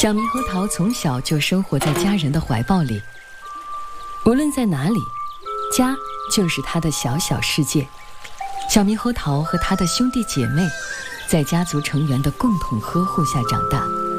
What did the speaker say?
小猕猴桃从小就生活在家人的怀抱里，无论在哪里，家就是他的小小世界。小猕猴桃和他的兄弟姐妹在家族成员的共同呵护下长大。